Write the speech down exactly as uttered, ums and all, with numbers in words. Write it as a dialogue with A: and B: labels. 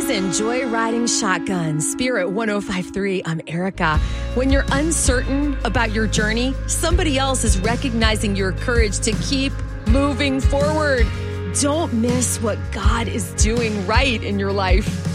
A: Listen, Joy Riding Shotgun, Spirit one oh five point three. I'm Erica. When you're uncertain about your journey, somebody else is recognizing your courage to keep moving forward. Don't miss what God is doing right in your life.